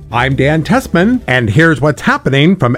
I'm Dan Tessman, and here's what's happening from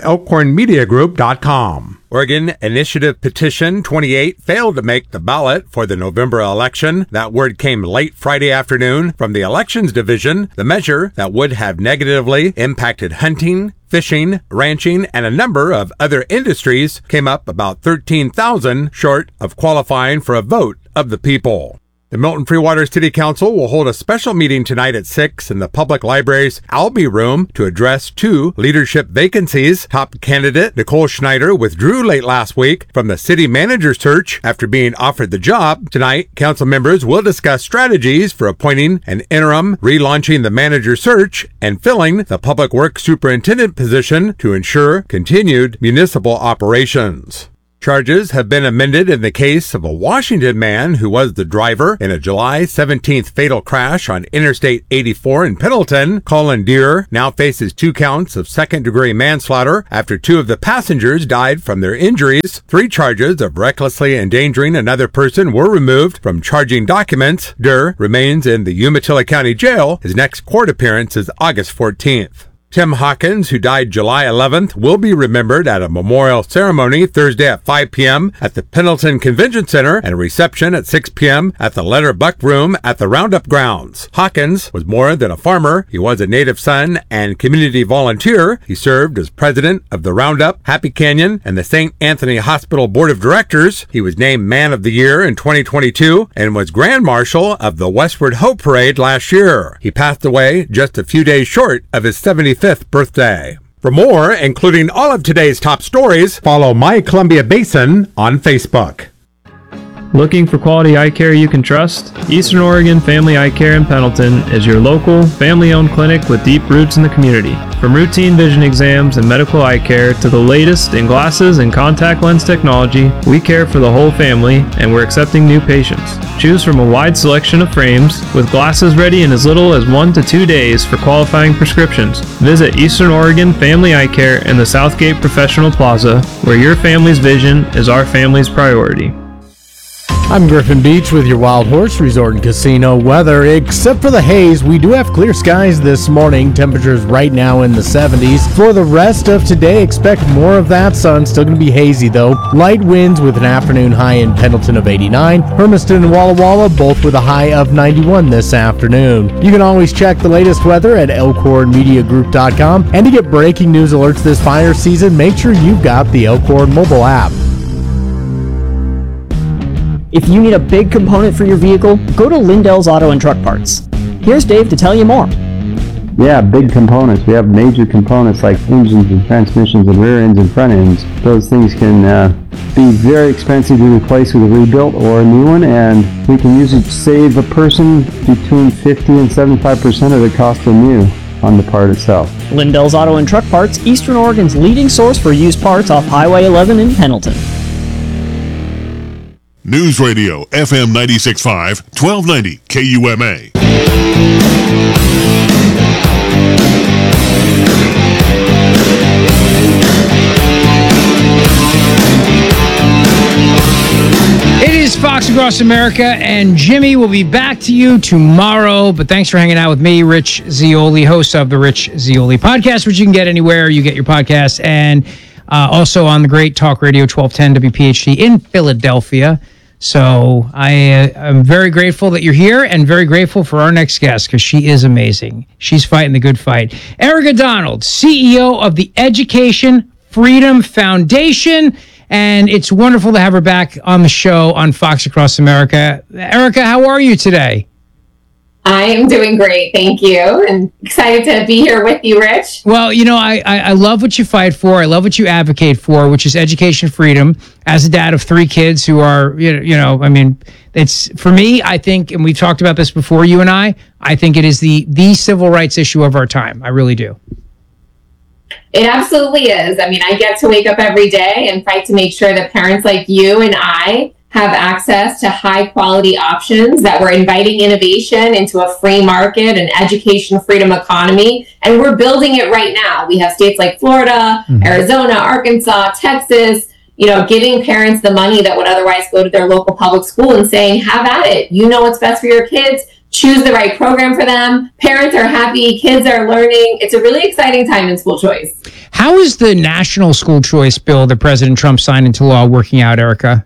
ElkhornMediaGroup.com. Oregon Initiative Petition 28 failed to make the ballot for the November election. That word came late Friday afternoon from the Elections Division. The measure that would have negatively impacted hunting, fishing, ranching, and a number of other industries came up about 13,000 short of qualifying for a vote of the people. The Milton Free Water City Council will hold a special meeting tonight at 6 in the public library's Albee Room to address 2 leadership vacancies. Top candidate Nicole Schneider withdrew late last week from the city manager search after being offered the job. Tonight, council members will discuss strategies for appointing an interim, relaunching the manager search, and filling the public works superintendent position to ensure continued municipal operations. Charges have been amended in the case of a Washington man who was the driver in a July 17th fatal crash on Interstate 84 in Pendleton. Colin Deere now faces 2 counts of second-degree manslaughter after 2 of the passengers died from their injuries. 3 charges of recklessly endangering another person were removed from charging documents. Deere remains in the Umatilla County Jail. His next court appearance is August 14th. Tim Hawkins, who died July 11th, will be remembered at a memorial ceremony Thursday at 5 p.m. at the Pendleton Convention Center and a reception at 6 p.m. at the Letter Buck Room at the Roundup grounds. Hawkins was more than a farmer. He was a native son and community volunteer. He served as president of the Roundup, Happy Canyon, and the St. Anthony Hospital Board of Directors. He was named Man of the Year in 2022 and was Grand Marshal of the Westward Hope Parade last year. He passed away just a few days short of his 75th birthday. For more, including all of today's top stories, follow My Columbia Basin on Facebook. Looking for quality eye care you can trust? Eastern Oregon Family Eye Care in Pendleton is your local, family-owned clinic with deep roots in the community. From routine vision exams and medical eye care to the latest in glasses and contact lens technology, we care for the whole family and we're accepting new patients. Choose from a wide selection of frames with glasses ready in as little as 1 to 2 days for qualifying prescriptions. Visit Eastern Oregon Family Eye Care in the Southgate Professional Plaza, where your family's vision is our family's priority. I'm Griffin Beach with your Wild Horse Resort and Casino weather. Except for the haze, we do have clear skies this morning. Temperatures right now in the 70s. For the rest of today, expect more of that sun. Still going to be hazy though. Light winds with an afternoon high in Pendleton of 89. Hermiston and Walla Walla both with a high of 91 this afternoon. You can always check the latest weather at ElkhornMediaGroup.com. And to get breaking news alerts this fire season, make sure you've got the Elkhorn mobile app. If you need a big component for your vehicle, go to Lindell's Auto and Truck Parts. Here's Dave to tell you more. Yeah, big components. We have major components like engines and transmissions and rear ends and front ends. Those things can be very expensive to replace with a rebuilt or a new one, and we can usually save a person between 50 and 75% of the cost of new on the part itself. Lindell's Auto and Truck Parts, Eastern Oregon's leading source for used parts off Highway 11 in Pendleton. News Radio, FM 96.5, 1290 KUMA. It is Fox Across America, and Jimmy will be back to you tomorrow. But thanks for hanging out with me, Rich Zeoli, host of the Rich Zeoli Podcast, which you can get anywhere you get your podcasts, and also on the great Talk Radio 1210 WPHT in Philadelphia. So I am very grateful that you're here and very grateful for our next guest because she is amazing. She's fighting the good fight. Erica Donald, CEO of the Education Freedom Foundation. And it's wonderful to have her back on the show on Fox Across America. Erica, how are you today? I am doing great, thank you, and excited to be here with you, Rich. Well, you know, I love what you fight for. I love what you advocate for, which is education freedom. As a dad of 3 kids who are, you know, I mean, it's, for me, I think, and we've talked about this before, you and I think it is the civil rights issue of our time. I really do. It absolutely is. I mean, I get to wake up every day and fight to make sure that parents like you and I have access to high quality options, that we're inviting innovation into a free market and education freedom economy. And we're building it right now. We have states like Florida, Arizona, Arkansas, Texas, you know, giving parents the money that would otherwise go to their local public school and saying, have at it. You know what's best for your kids. choose the right program for them. Parents are happy, kids are learning. It's a really exciting time in school choice. How is the national school choice bill that President Trump signed into law working out, Erica?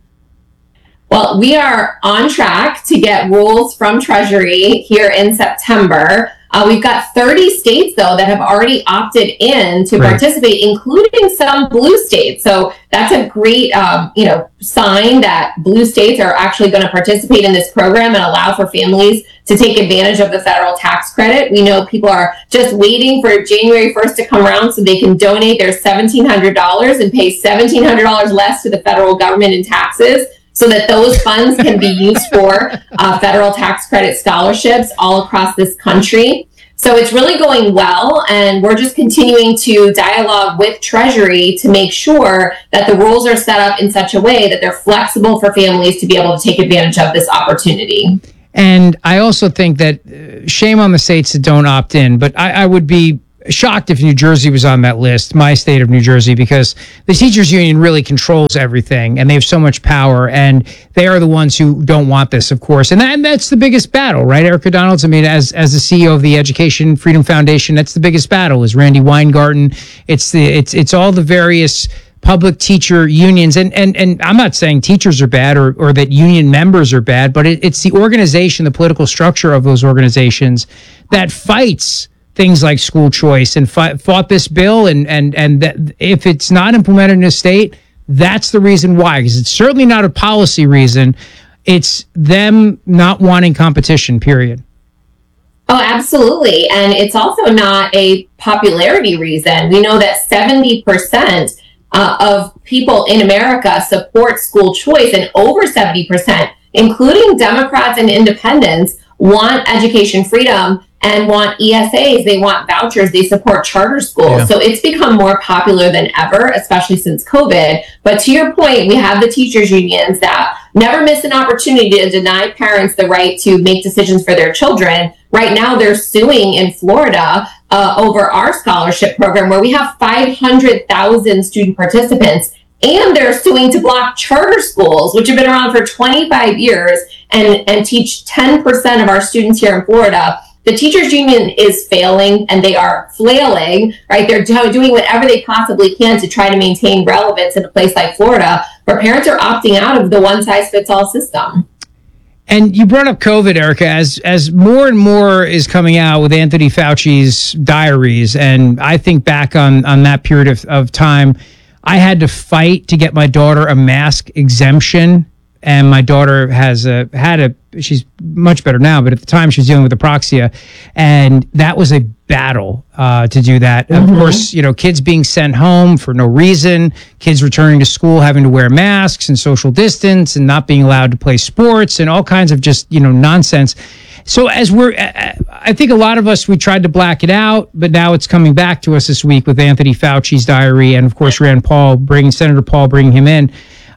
Well, we are on track to get rules from Treasury here in September. We've got 30 states, though, that have already opted in to participate, including some blue states. So that's a great, sign that blue states are actually going to participate in this program and allow for families to take advantage of the federal tax credit. We know people are just waiting for January 1st to come around so they can donate their $1,700 and pay $1,700 less to the federal government in taxes, so that those funds can be used for federal tax credit scholarships all across this country. So it's really going well, and we're just continuing to dialogue with Treasury to make sure that the rules are set up in such a way that they're flexible for families to be able to take advantage of this opportunity. And I also think that shame on the states that don't opt in, but I would be shocked if New Jersey was on that list, my state of New Jersey, because the teachers union really controls everything and they have so much power, and they are the ones who don't want this, of course. And that's the biggest battle, right, Erica Donalds? I mean, as the CEO of the Education Freedom Foundation, that's the biggest battle is Randy Weingarten. It's all the various public teacher unions. And I'm not saying teachers are bad or that union members are bad, but it's the organization, the political structure of those organizations that fights things like school choice and fought this bill, and that if it's not implemented in a state, that's the reason why, because it's certainly not a policy reason. It's them not wanting competition, period. Oh, absolutely. And it's also not a popularity reason. We know that 70% of people in America support school choice, and over 70%, including Democrats and independents, want education freedom and want ESAs, they want vouchers, they support charter schools. Yeah. So it's become more popular than ever, especially since COVID. But to your point, we have the teachers unions that never miss an opportunity to deny parents the right to make decisions for their children. Right now, they're suing in Florida over our scholarship program, where we have 500,000 student participants. And they're suing to block charter schools, which have been around for 25 years and teach 10% of our students here in Florida. The teachers union is failing, and they are flailing, right? They're doing whatever they possibly can to try to maintain relevance in a place like Florida, where parents are opting out of the one-size-fits-all system. And you brought up COVID, Erica, as more and more is coming out with Anthony Fauci's diaries. And I think back on that period of time, I had to fight to get my daughter a mask exemption. And my daughter she's much better now, but at the time she was dealing with apraxia, and that was a battle to do that. Mm-hmm. Of course, kids being sent home for no reason, kids returning to school having to wear masks and social distance and not being allowed to play sports and all kinds of just, nonsense. So I think a lot of us, we tried to black it out, but now it's coming back to us this week with Anthony Fauci's diary, and of course, Senator Paul bringing him in.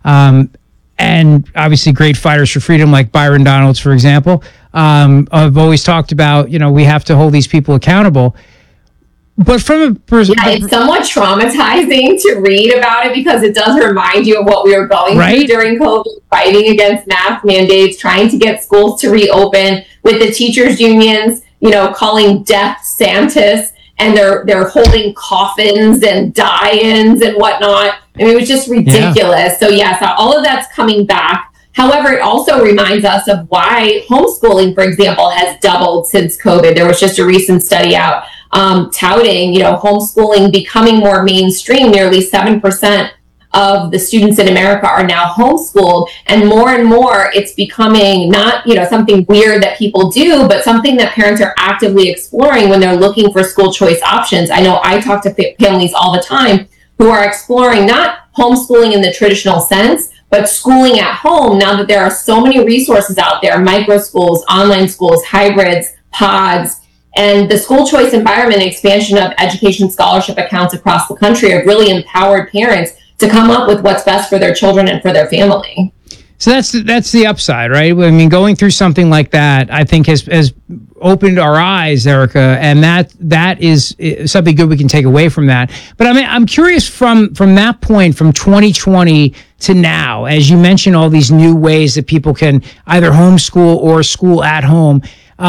And obviously great fighters for freedom like Byron Donalds, for example, have always talked about, we have to hold these people accountable. But from a it's somewhat traumatizing to read about it, because it does remind you of what we were going through during COVID, fighting against mask mandates, trying to get schools to reopen, with the teachers unions, calling death Santas, and they're holding coffins and die-ins and whatnot. I mean, it was just ridiculous. Yeah. So yes, all of that's coming back. However, it also reminds us of why homeschooling, for example, has doubled since COVID. There was just a recent study out touting, homeschooling becoming more mainstream. Nearly 7% of the students in America are now homeschooled, and more it's becoming not, something weird that people do, but something that parents are actively exploring when they're looking for school choice options. I know I talk to families all the time who are exploring not homeschooling in the traditional sense, but schooling at home, now that there are so many resources out there, micro schools, online schools, hybrids, pods, and the school choice environment and expansion of education scholarship accounts across the country have really empowered parents to come up with what's best for their children and for their family. So that's the upside, right? I mean, going through something like that, I think has opened our eyes, Erica, and that is something good we can take away from that. But I mean, I'm curious from that point, from 2020 to now, as you mentioned, all these new ways that people can either homeschool or school at home.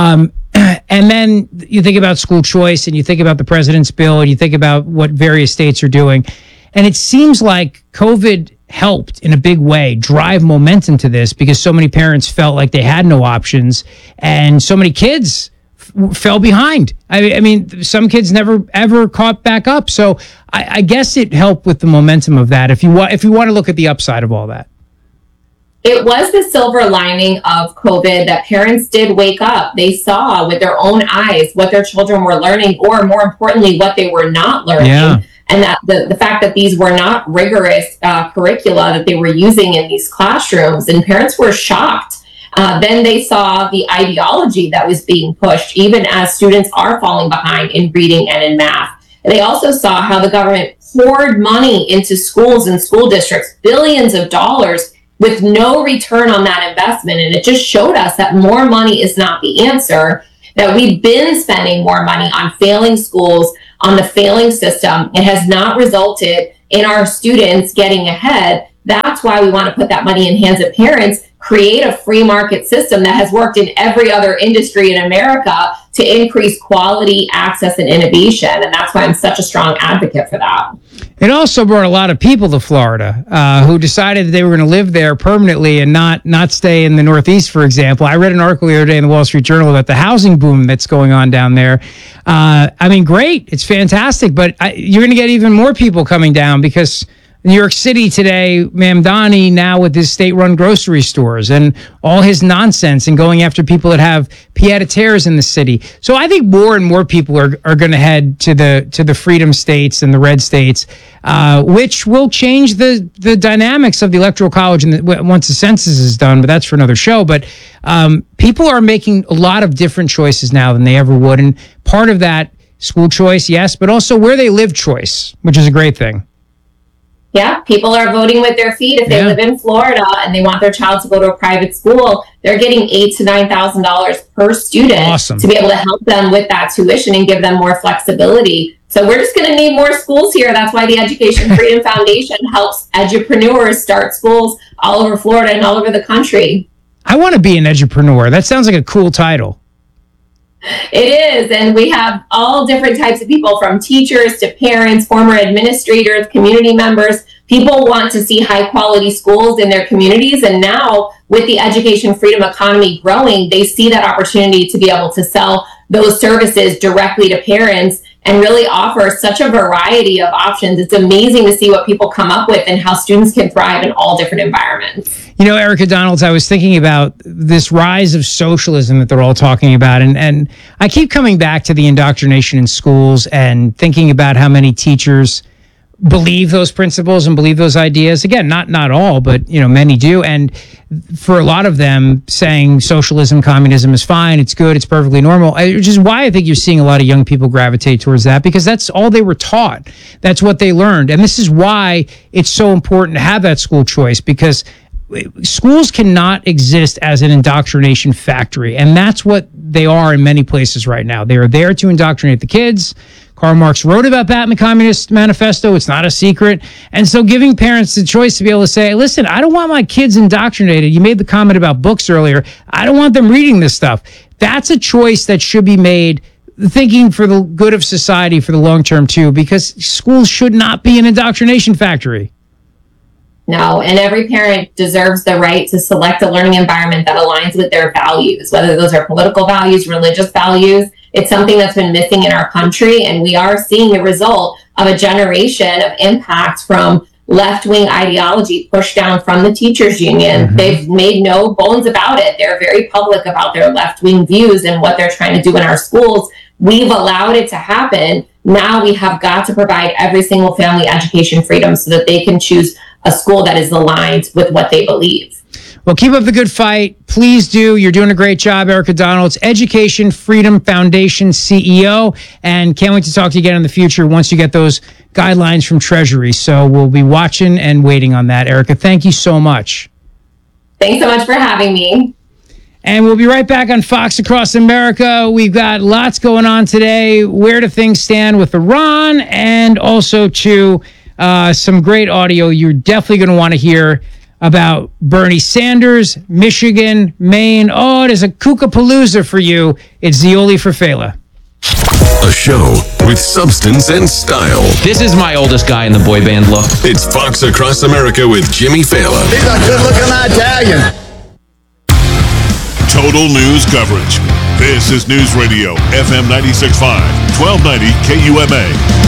And then you think about school choice, and you think about the president's bill, and you think about what various states are doing, and it seems like COVID helped in a big way drive momentum to this, because so many parents felt like they had no options, and so many kids fell behind. I mean, some kids never ever caught back up. So I guess it helped with the momentum of that. If you want to look at the upside of all that, it was the silver lining of COVID that parents did wake up. They saw with their own eyes what their children were learning, or more importantly, what they were not learning. Yeah. And that the fact that these were not rigorous curricula that they were using in these classrooms, and parents were shocked. Then they saw the ideology that was being pushed, even as students are falling behind in reading and in math. And they also saw how the government poured money into schools and school districts, billions of dollars, with no return on that investment. And it just showed us that more money is not the answer, that we've been spending more money on failing schools, on the failing system. It has not resulted in our students getting ahead. That's why we want to put that money in hands of parents, create a free market system that has worked in every other industry in America to increase quality, access, and innovation. And that's why I'm such a strong advocate for that. It also brought a lot of people to Florida who decided that they were going to live there permanently and not stay in the Northeast, for example. I read an article the other day in the Wall Street Journal about the housing boom that's going on down there. I mean, great. It's fantastic. But you're going to get even more people coming down, because New York City today, Mamdani now with his state-run grocery stores and all his nonsense and going after people that have pied-à-terres in the city. So I think more and more people are going to head to the freedom states and the red states, which will change the dynamics of the Electoral College once the census is done. But that's for another show. But people are making a lot of different choices now than they ever would, and part of that, school choice, yes, but also where they live choice, which is a great thing. Yeah, people are voting with their feet. If they live in Florida and they want their child to go to a private school, they're getting $8,000 to $9,000 per student to be able to help them with that tuition and give them more flexibility. So we're just going to need more schools here. That's why the Education Freedom Foundation helps edupreneurs start schools all over Florida and all over the country. I want to be an edupreneur. That sounds like a cool title. It is, and we have all different types of people, from teachers to parents, former administrators, community members. People want to see high quality schools in their communities, and now with the education freedom economy growing, they see that opportunity to be able to sell those services directly to parents and really offer such a variety of options. It's amazing to see what people come up with and how students can thrive in all different environments. You know, Erica Donalds, I was thinking about this rise of socialism that they're all talking about. And I keep coming back to the indoctrination in schools and thinking about how many teachers believe those principles and believe those ideas. Again, not all, but, you know, many do. And for a lot of them, saying socialism, communism is fine, it's good, it's perfectly normal, which is why I think you're seeing a lot of young people gravitate towards that, because that's all they were taught. That's what they learned. And this is why it's so important to have that school choice, because schools cannot exist as an indoctrination factory. And that's what they are in many places right now. They are there to indoctrinate the kids. Karl Marx wrote about that in the Communist Manifesto. It's not a secret. And so giving parents the choice to be able to say, listen, I don't want my kids indoctrinated. You made the comment about books earlier. I don't want them reading this stuff. That's a choice that should be made, thinking for the good of society for the long term too, because schools should not be an indoctrination factory. No, and every parent deserves the right to select a learning environment that aligns with their values, whether those are political values, religious values. It's something that's been missing in our country, and we are seeing the result of a generation of impact from left-wing ideology pushed down from the teachers union. Mm-hmm. They've made no bones about it. They're very public about their left-wing views and what they're trying to do in our schools. We've allowed it to happen. Now we have got to provide every single family education freedom so that they can choose a school that is aligned with what they believe. Well, keep up the good fight. Please do. You're doing a great job, Erica Donalds, Education Freedom Foundation CEO. And can't wait to talk to you again in the future once you get those guidelines from Treasury. So we'll be watching and waiting on that. Erica, thank you so much. Thanks so much for having me. And we'll be right back on Fox Across America. We've got lots going on today. Where do things stand with Iran? And also, too, some great audio you're definitely going to want to hear about Bernie Sanders, Michigan, Maine. Oh, it is a kookapalooza for you. It's Zeoli for Fela. A show with substance and style. This is my oldest guy in the boy band look. It's Fox Across America with Jimmy Fallon. He's a good-looking Italian. Total news coverage. This is News Radio, FM 96.5, 1290 KUMA.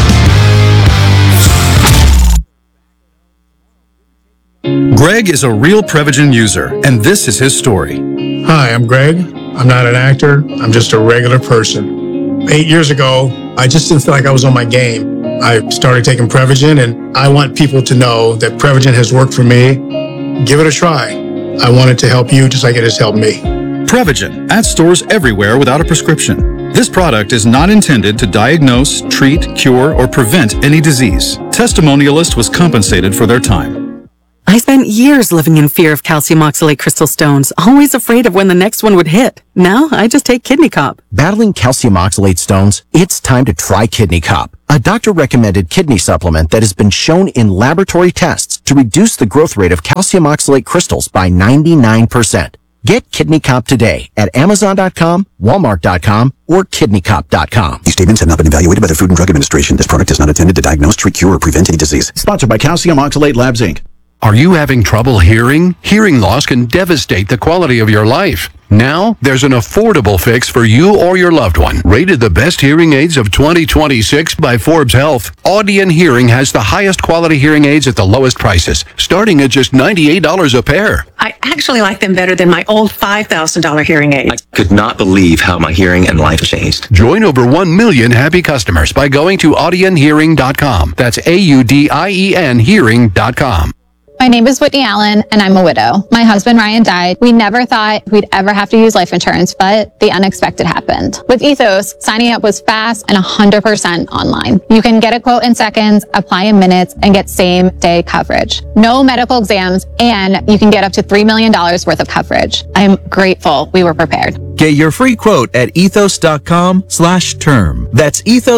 Greg is a real Prevagen user, and this is his story. Hi, I'm Greg. I'm not an actor. I'm just a regular person. 8 years ago, I just didn't feel like I was on my game. I started taking Prevagen, and I want people to know that Prevagen has worked for me. Give it a try. I want it to help you just like it has helped me. Prevagen, at stores everywhere without a prescription. This product is not intended to diagnose, treat, cure, or prevent any disease. Testimonialist was compensated for their time. I spent years living in fear of calcium oxalate crystal stones, always afraid of when the next one would hit. Now, I just take Kidney Cop. Battling calcium oxalate stones? It's time to try Kidney Cop, a doctor-recommended kidney supplement that has been shown in laboratory tests to reduce the growth rate of calcium oxalate crystals by 99%. Get Kidney Cop today at Amazon.com, Walmart.com, or KidneyCop.com. These statements have not been evaluated by the Food and Drug Administration. This product is not intended to diagnose, treat, cure, or prevent any disease. Sponsored by Calcium Oxalate Labs, Inc. Are you having trouble hearing? Hearing loss can devastate the quality of your life. Now, there's an affordable fix for you or your loved one. Rated the best hearing aids of 2026 by Forbes Health, Audion Hearing has the highest quality hearing aids at the lowest prices, starting at just $98 a pair. I actually like them better than my old $5,000 hearing aids. I could not believe how my hearing and life changed. Join over 1 million happy customers by going to audionhearing.com. That's AUDIEN hearing.com. My name is Whitney Allen, and I'm a widow. My husband, Ryan, died. We never thought we'd ever have to use life insurance, but the unexpected happened. With Ethos, signing up was fast and 100% online. You can get a quote in seconds, apply in minutes, and get same-day coverage. No medical exams, and you can get up to $3 million worth of coverage. I'm grateful we were prepared. Get your free quote at ethos.com/term. That's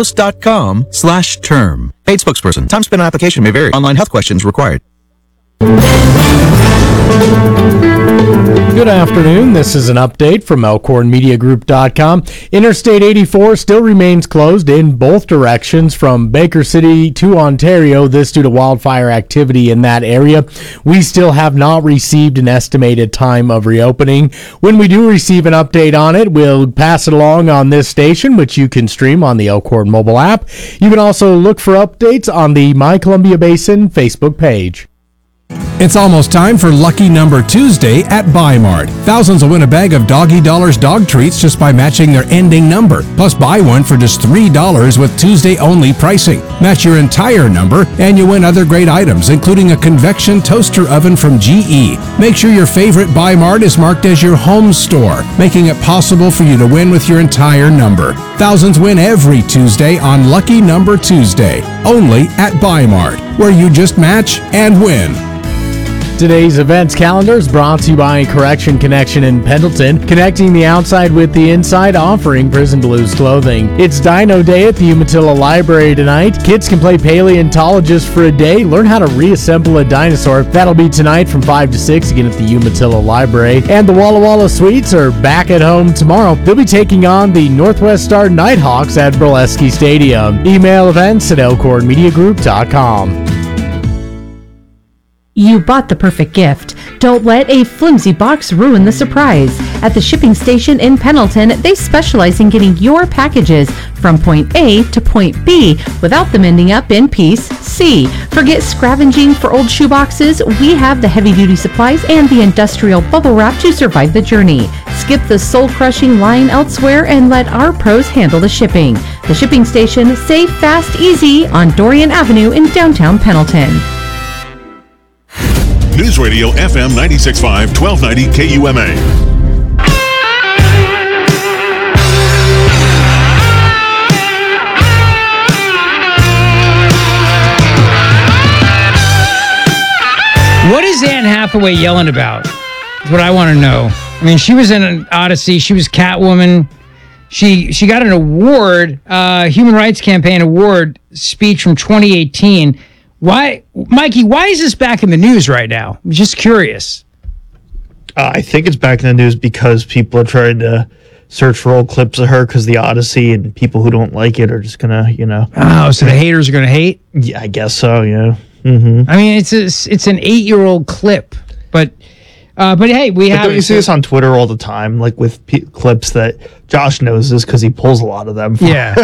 ethos.com/term. Paid spokesperson. Time spent on application may vary. Online health questions required. Good afternoon. This is an update from ElkhornMediaGroup.com. Interstate 84 still remains closed in both directions from Baker City to Ontario, this due to wildfire activity in that area. We still have not received an estimated time of reopening. When we do receive an update on it, we'll pass it along on this station, which you can stream on the Elkhorn mobile app. You can also look for updates on the My Columbia Basin Facebook page. It's almost time for Lucky Number Tuesday at Buy Mart. Thousands will win a bag of Doggy Dollars dog treats just by matching their ending number. Plus, buy one for just $3 with Tuesday-only pricing. Match your entire number, and you win other great items, including a convection toaster oven from GE. Make sure your favorite Buy Mart is marked as your home store, making it possible for you to win with your entire number. Thousands win every Tuesday on Lucky Number Tuesday, only at Buy Mart, where you just match and win. Today's events calendar is brought to you by Correction Connection in Pendleton, connecting the outside with the inside, offering Prison Blues clothing. It's Dino Day at the Umatilla Library tonight. Kids can play paleontologist for a day, learn how to reassemble a dinosaur. That'll be tonight from 5 to 6, again at the Umatilla Library. And the Walla Walla Sweets are back at home tomorrow. They'll be taking on the Northwest Star Nighthawks at Brolesky Stadium. Email events at elkhornmediagroup.com. You bought the perfect gift. Don't let a flimsy box ruin the surprise. At the shipping station in Pendleton, they specialize in getting your packages from point A to point B without them ending up in piece C. Forget scavenging for old shoeboxes. We have the heavy-duty supplies and the industrial bubble wrap to survive the journey. Skip the soul-crushing line elsewhere and let our pros handle the shipping. The shipping station, safe, fast, easy on Dorian Avenue in downtown Pendleton. News Radio FM 96.5, 1290 KUMA. What is Anne Hathaway yelling about? That's what I want to know. I mean, she was in an Odyssey. She was Catwoman. She got an award, Human Rights Campaign Award speech from 2018. Why, Mikey, why is this back in the news right now? I'm just curious. I think it's back in the news because people are trying to search for old clips of her because the Odyssey, and people who don't like it are just going to, Oh, so the haters are going to hate? Yeah, I guess so, yeah. Mm-hmm. I mean, it's an 8-year-old clip, but hey, we have. Don't you see this on Twitter all the time, like with clips that Josh knows this because he pulls a lot of them. Yeah,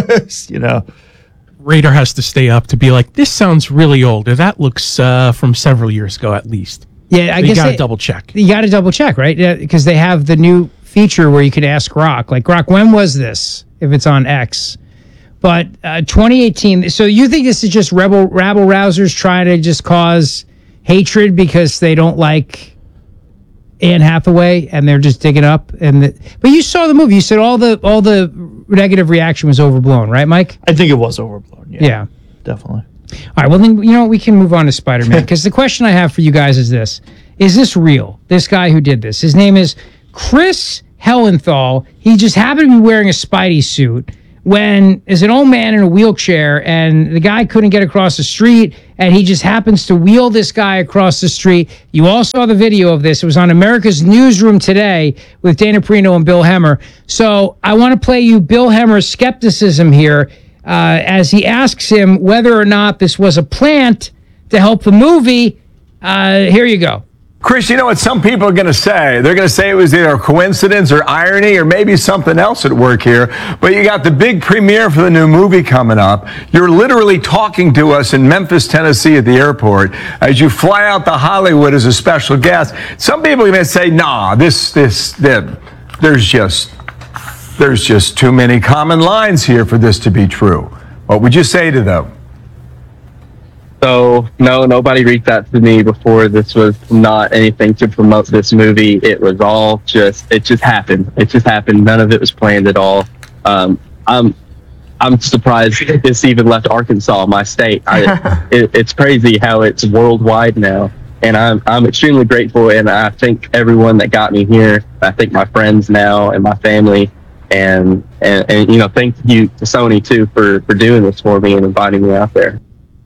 Radar has to stay up to be like, this sounds really old, or that looks from several years ago at least. Yeah, I guess you got to double check. You got to double check, right? Yeah, because they have the new feature where you can ask Grok, like, Grok, when was this? If it's on X. But 2018. So you think this is just rabble rousers trying to just cause hatred because they don't like Anne Hathaway and they're just digging up? But you saw the movie. You said all the negative reaction was overblown, right, Mike? I think it was overblown. Yeah, definitely. All right, well, then, we can move on to Spider-Man, because the question I have for you guys is this. Is this real? This guy who did this. His name is Chris Hellenthal. He just happened to be wearing a Spidey suit when there's an old man in a wheelchair, and the guy couldn't get across the street, and he just happens to wheel this guy across the street. You all saw the video of this. It was on America's Newsroom today with Dana Perino and Bill Hemmer. So I want to play you Bill Hemmer's skepticism here, as he asks him whether or not this was a plant to help the movie. Here you go. Chris, you know what some people are going to say? They're going to say it was either a coincidence or irony or maybe something else at work here. But you got the big premiere for the new movie coming up. You're literally talking to us in Memphis, Tennessee at the airport as you fly out to Hollywood as a special guest. Some people are going to say, nah, there's just too many common lines here for this to be true. What would you say to them? So, no, nobody reached out to me before. This was not anything to promote this movie. It was all it just happened. It just happened. None of it was planned at all. I'm surprised this even left Arkansas, my state. It's crazy how it's worldwide now. And I'm extremely grateful, and I thank everyone that got me here. I thank my friends now and my family. And thank you to Sony, too, for doing this for me and inviting me out there.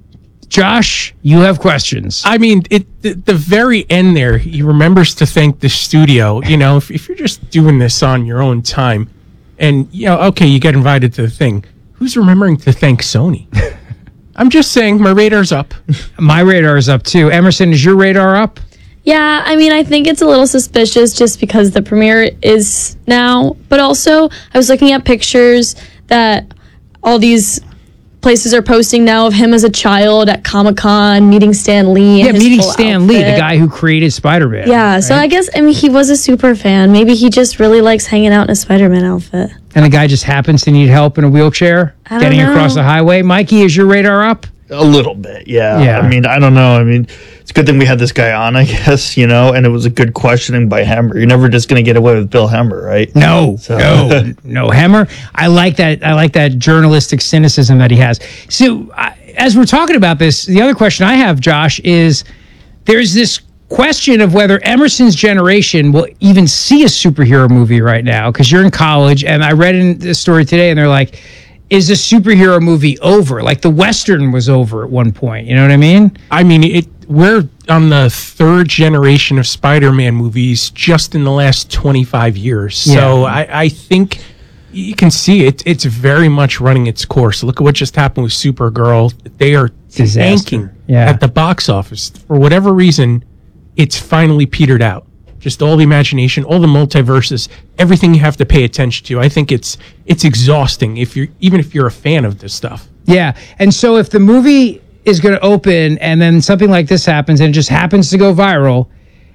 Josh, you have questions. I mean, the very end there, he remembers to thank the studio. If you're just doing this on your own time and, okay, you get invited to the thing, who's remembering to thank Sony? I'm just saying, my radar's up. My radar is up, too. Emerson, is your radar up? Yeah, I mean, I think it's a little suspicious just because the premiere is now. But also, I was looking at pictures that all these places are posting now of him as a child at Comic-Con, meeting Stan Lee. Yeah, meeting Stan Lee, the guy who created Spider-Man. Yeah, right? So I guess, he was a super fan. Maybe he just really likes hanging out in a Spider-Man outfit. And the guy just happens to need help in a wheelchair getting across the highway. Mikey, is your radar up? A little bit, yeah. I mean, I don't know. I mean, it's a good thing we had this guy on, I guess, and it was a good questioning by Hemmer. You're never just going to get away with Bill Hemmer, right? No, no. Hemmer, I like that. I like that journalistic cynicism that he has. So, as we're talking about this, the other question I have, Josh, is there's this question of whether Emerson's generation will even see a superhero movie right now, because you're in college, and I read in the story today, and they're like, is the superhero movie over? Like the Western was over at one point. You know what I mean? I mean, we're on the third generation of Spider-Man movies just in the last 25 years. Yeah. So I think you can see it's very much running its course. Look at what just happened with Supergirl. They are tanking at the box office. For whatever reason, it's finally petered out. Just all the imagination, all the multiverses, everything you have to pay attention to. I think it's exhausting even if you're a fan of this stuff. Yeah, and so if the movie is going to open and then something like this happens and it just happens to go viral,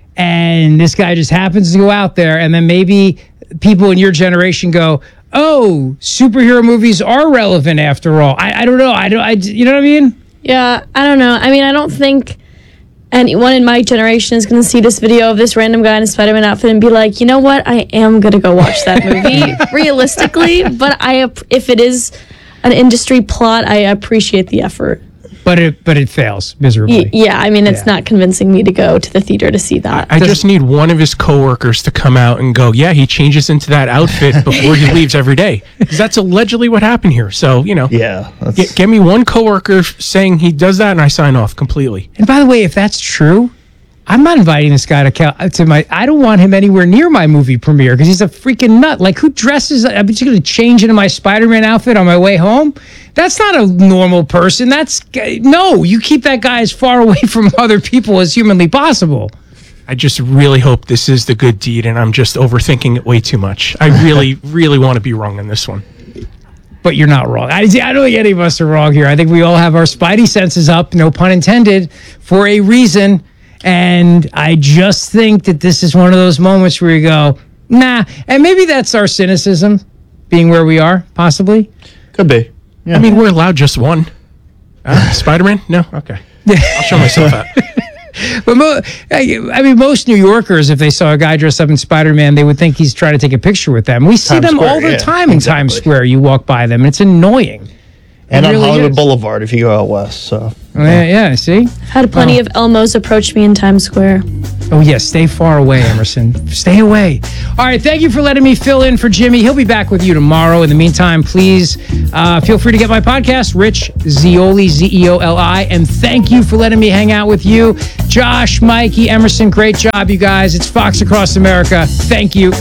and this guy just happens to go out there, and then maybe people in your generation go, "Oh, superhero movies are relevant after all." I don't know. You know what I mean? Yeah, I don't know. I mean, I don't think anyone in my generation is going to see this video of this random guy in a Spider-Man outfit and be like, you know what, I am going to go watch that movie, realistically. But if it is an industry plot, I appreciate the effort. But it fails miserably. Yeah, I mean, it's not convincing me to go to the theater to see that. I just need one of his coworkers to come out and go, yeah, he changes into that outfit before he leaves every day. Because that's allegedly what happened here. So, get me one coworker saying he does that and I sign off completely. And by the way, if that's true, I'm not inviting this guy to my. I don't want him anywhere near my movie premiere because he's a freaking nut. Like, who dresses? I'm just going to change into my Spider-Man outfit on my way home. That's not a normal person. No. You keep that guy as far away from other people as humanly possible. I just really hope this is the good deed, and I'm just overthinking it way too much. I really, really want to be wrong on this one. But you're not wrong. I don't think any of us are wrong here. I think we all have our spidey senses up, no pun intended, for a reason. And I just think that this is one of those moments where you go, nah. And maybe that's our cynicism being where we are, possibly. Could be. Yeah. I mean, we're allowed just one. Spider-Man? No? Okay. I'll show myself out. But most New Yorkers, if they saw a guy dressed up in Spider-Man, they would think he's trying to take a picture with them. We see them all the time in Times Square. You walk by them, and it's annoying. And on Hollywood Boulevard if you go out west. So yeah, see? Had plenty of Elmos approach me in Times Square. Oh, yeah, stay far away, Emerson. Stay away. All right, thank you for letting me fill in for Jimmy. He'll be back with you tomorrow. In the meantime, please feel free to get my podcast, Rich Zeoli, Zeoli. And thank you for letting me hang out with you. Josh, Mikey, Emerson, great job, you guys. It's Fox Across America. Thank you.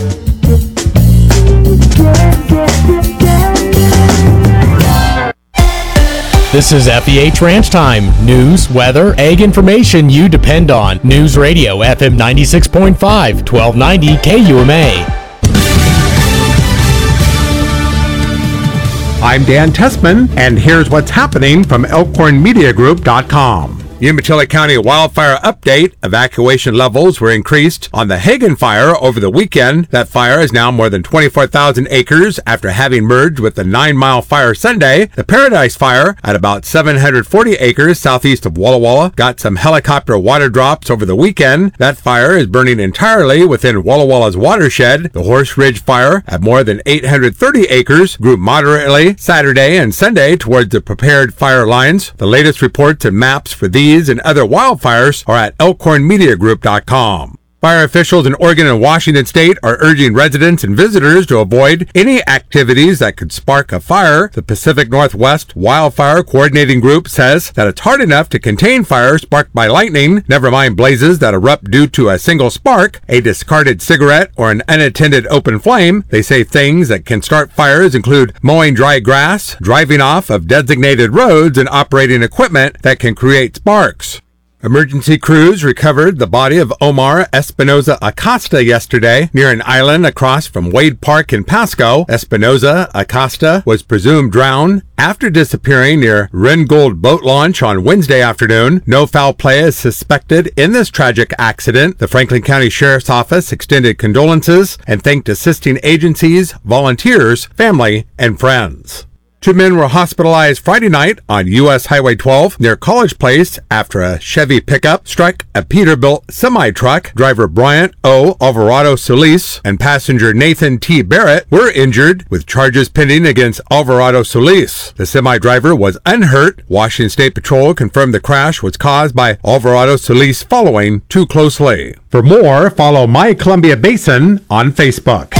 This is FEH Ranch Time. News, weather, ag information you depend on. News Radio, FM 96.5, 1290 KUMA. I'm Dan Tessman, and here's what's happening from ElkhornMediaGroup.com. Umatilla County wildfire update. Evacuation levels were increased on the Hagen fire over the weekend. That fire is now more than 24,000 acres after having merged with the 9 Mile Fire Sunday. The Paradise Fire at about 740 acres southeast of Walla Walla got some helicopter water drops over the weekend. That fire is burning entirely within Walla Walla's watershed. The Horse Ridge Fire at more than 830 acres grew moderately Saturday and Sunday towards the prepared fire lines. The latest reports and maps for these and other wildfires are at ElkhornMediaGroup.com. Fire officials in Oregon and Washington State are urging residents and visitors to avoid any activities that could spark a fire. The Pacific Northwest Wildfire Coordinating Group says that it's hard enough to contain fires sparked by lightning, never mind blazes that erupt due to a single spark, a discarded cigarette, or an unattended open flame. They say things that can start fires include mowing dry grass, driving off of designated roads, and operating equipment that can create sparks. Emergency crews recovered the body of Omar Espinoza Acosta yesterday near an island across from Wade Park in Pasco. Espinoza Acosta was presumed drowned after disappearing near Ringgold Boat Launch on Wednesday afternoon. No foul play is suspected in this tragic accident. The Franklin County Sheriff's Office extended condolences and thanked assisting agencies, volunteers, family, and friends. 2 men were hospitalized Friday night on U.S. Highway 12 near College Place after a Chevy pickup struck a Peterbilt semi-truck. Driver Bryant O. Alvarado Solis and passenger Nathan T. Barrett were injured, with charges pending against Alvarado Solis. The semi-driver was unhurt. Washington State Patrol confirmed the crash was caused by Alvarado Solis following too closely. For more, follow My Columbia Basin on Facebook.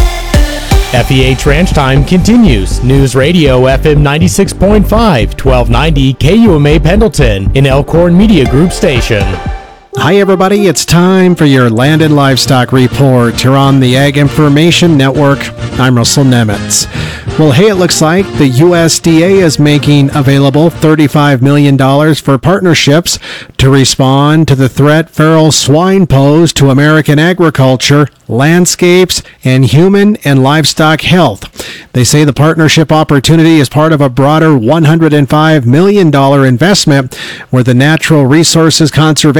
FEH Ranch Time continues. News Radio FM 96.5, 1290 KUMA Pendleton, an Elkhorn Media Group station. Hi everybody, it's time for your Land and Livestock Report here on the Ag Information Network. I'm Russell Nemitz. Well, hey, it looks like the USDA is making available $35 million for partnerships to respond to the threat feral swine pose to American agriculture, landscapes, and human and livestock health. They say the partnership opportunity is part of a broader $105 million investment where the Natural Resources Conservation Service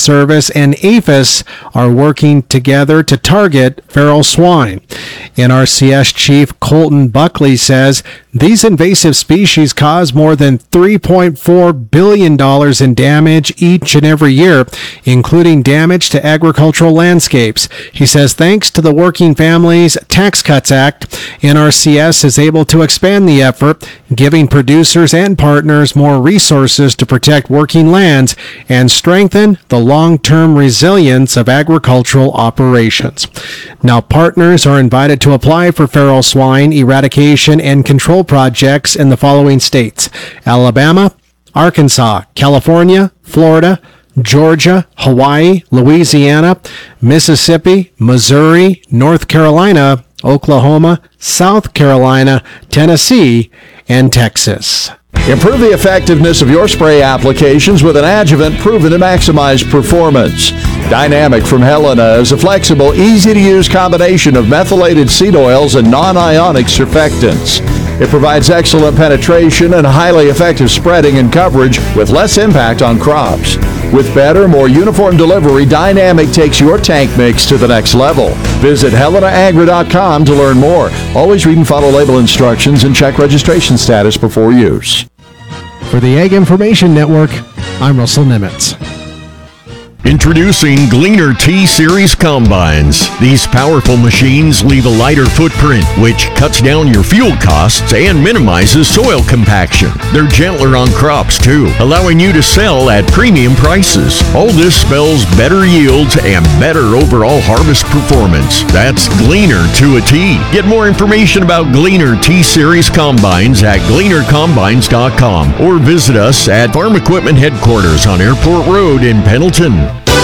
Service and APHIS are working together to target feral swine. NRCS Chief Colton Buckley says these invasive species cause more than $3.4 billion in damage each and every year, including damage to agricultural landscapes. He says thanks to the Working Families Tax Cuts Act, NRCS is able to expand the effort, giving producers and partners more resources to protect working lands and strengthen the long-term resilience of agricultural operations. Now, partners are invited to apply for feral swine eradication and control projects in the following states: Alabama, Arkansas, California, Florida, Georgia, Hawaii, Louisiana, Mississippi, Missouri, North Carolina, Oklahoma, South Carolina, Tennessee, and Texas. Improve the effectiveness of your spray applications with an adjuvant proven to maximize performance. Dynamic from Helena is a flexible, easy-to-use combination of methylated seed oils and non-ionic surfactants. It provides excellent penetration and highly effective spreading and coverage with less impact on crops. With better, more uniform delivery, Dynamic takes your tank mix to the next level. Visit HelenaAgra.com to learn more. Always read and follow label instructions and check registration status before use. For the Ag Information Network, I'm Russell Nimitz. Introducing Gleaner T-Series Combines. These powerful machines leave a lighter footprint, which cuts down your fuel costs and minimizes soil compaction. They're gentler on crops, too, allowing you to sell at premium prices. All this spells better yields and better overall harvest performance. That's Gleaner to a T. Get more information about Gleaner T-Series Combines at GleanerCombines.com or visit us at Farm Equipment Headquarters on Airport Road in Pendleton.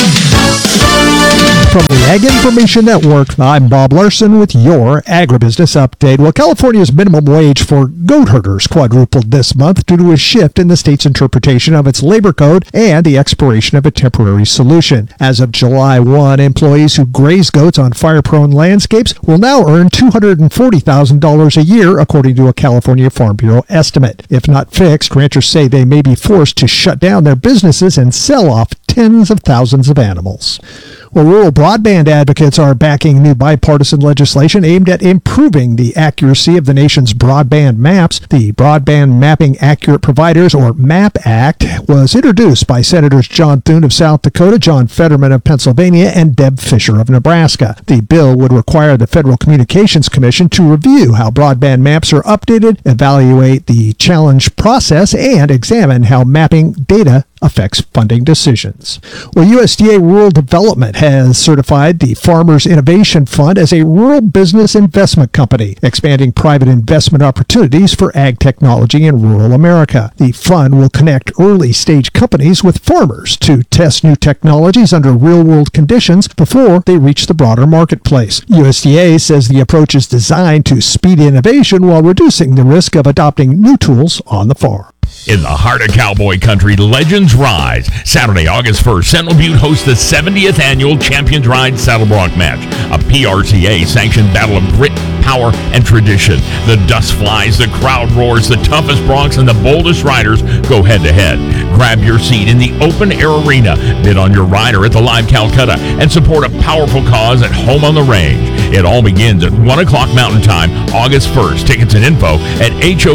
From the Ag Information Network, I'm Bob Larson with your Agribusiness Update. Well, California's minimum wage for goat herders quadrupled this month due to a shift in the state's interpretation of its labor code and the expiration of a temporary solution. As of July 1, employees who graze goats on fire-prone landscapes will now earn $240,000 a year, according to a California Farm Bureau estimate. If not fixed, ranchers say they may be forced to shut down their businesses and sell off tens of thousands of animals. Well, rural broadband advocates are backing new bipartisan legislation aimed at improving the accuracy of the nation's broadband maps. The Broadband Mapping Accurate Providers, or MAP Act, was introduced by Senators John Thune of South Dakota, John Fetterman of Pennsylvania, and Deb Fischer of Nebraska. The bill would require the Federal Communications Commission to review how broadband maps are updated, evaluate the challenge process, and examine how mapping data affects funding decisions. Well, USDA Rural Development has certified the Farmers Innovation Fund as a rural business investment company, expanding private investment opportunities for ag technology in rural America. The fund will connect early-stage companies with farmers to test new technologies under real-world conditions before they reach the broader marketplace. USDA says the approach is designed to speed innovation while reducing the risk of adopting new tools on the farm. In the heart of cowboy country, legends rise. Saturday, August 1st, Sentinel Butte hosts the 70th annual Champions Ride Saddle Bronc match, a PRCA-sanctioned battle of grit, power, and tradition. The dust flies, the crowd roars, the toughest broncs and the boldest riders go head-to-head. Grab your seat in the open-air arena, bid on your rider at the Live Calcutta, and support a powerful cause at home on the range. It all begins at 1 o'clock Mountain Time, August 1st. Tickets and info at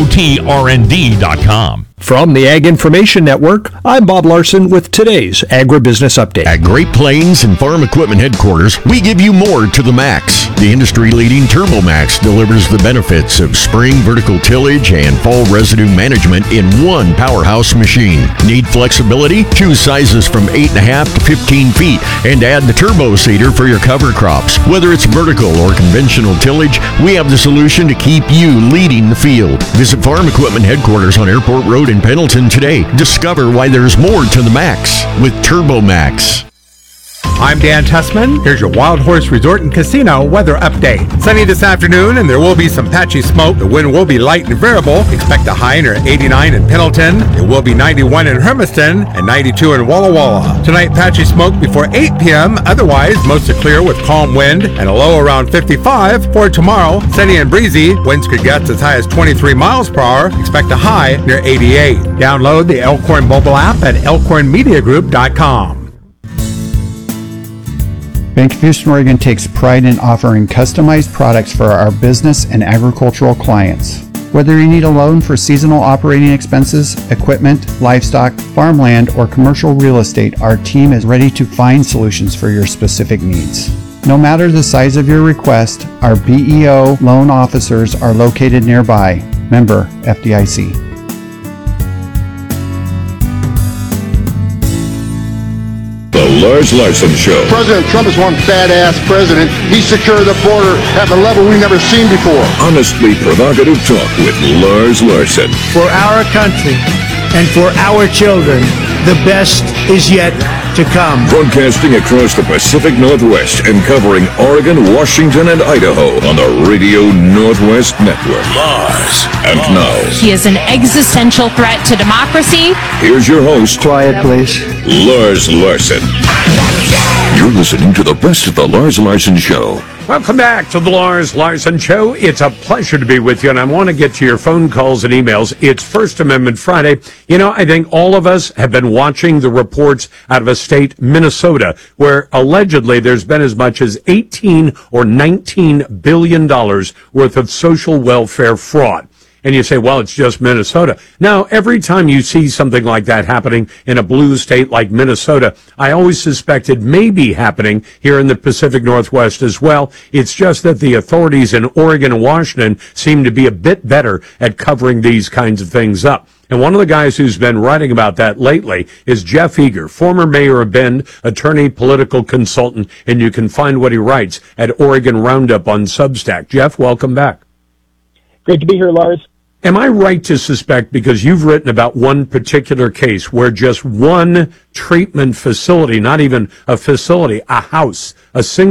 hotrnd.com. From the Ag Information Network, I'm Bob Larson with today's Agribusiness Update. At Great Plains and Farm Equipment Headquarters, we give you more to the max. The industry-leading TurboMax delivers the benefits of spring vertical tillage and fall residue management in one powerhouse machine. Need flexibility? Choose sizes from 8.5 to 15 feet and add the turbo seeder for your cover crops. Whether it's vertical or conventional tillage, we have the solution to keep you leading the field. Visit Farm Equipment Headquarters on Airport Road in Pendleton today. Discover why there's more to the max with TurboMax. I'm Dan Tussman. Here's your Wild Horse Resort and Casino weather update. Sunny this afternoon, and there will be some patchy smoke. The wind will be light and variable. Expect a high near 89 in Pendleton. It will be 91 in Hermiston and 92 in Walla Walla. Tonight, patchy smoke before 8 p.m. Otherwise, mostly clear with calm wind and a low around 55. For tomorrow, sunny and breezy. Winds could gust as high as 23 miles per hour. Expect a high near 88. Download the Elkhorn mobile app at elkhornmediagroup.com. Bank of Houston, Oregon takes pride in offering customized products for our business and agricultural clients. Whether you need a loan for seasonal operating expenses, equipment, livestock, farmland, or commercial real estate, our team is ready to find solutions for your specific needs. No matter the size of your request, our BEO loan officers are located nearby. Member FDIC. The Lars Larson Show. President Trump is one badass president. He secured the border at a level we've never seen before. Honestly provocative talk with Lars Larson. For our country and for our children, the best is yet to come. Broadcasting across the Pacific Northwest and covering Oregon, Washington, and Idaho on the Radio Northwest Network. Lars. And now, he is an existential threat to democracy. Here's your host. Quiet, please. Lars Larson. You're listening to the best of the Lars Larson Show. Welcome back to the Lars Larson Show. It's a pleasure to be with you, and I want to get to your phone calls and emails. It's First Amendment Friday. You know, I think all of us have been watching the reports out of a state, Minnesota, where allegedly there's been as much as $18 or $19 billion worth of social welfare fraud. And you say, well, it's just Minnesota. Now, every time you see something like that happening in a blue state like Minnesota, I always suspect it may be happening here in the Pacific Northwest as well. It's just that the authorities in Oregon and Washington seem to be a bit better at covering these kinds of things up. And one of the guys who's been writing about that lately is Jeff Eager, former mayor of Bend, attorney, political consultant, and you can find what he writes at Oregon Roundup on Substack. Jeff, welcome back. Great to be here, Lars. Am I right to suspect, because you've written about one particular case where just one treatment facility, not even a facility, a house, a single